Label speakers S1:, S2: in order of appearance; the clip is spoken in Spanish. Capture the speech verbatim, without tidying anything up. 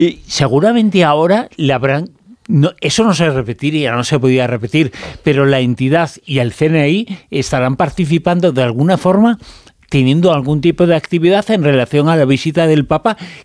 S1: Y seguramente ahora le habrán... No, eso no se repetiría, no se podía repetir, pero la entidad y el C N I estarán participando de alguna forma, teniendo algún tipo de actividad en relación a la visita del Papa,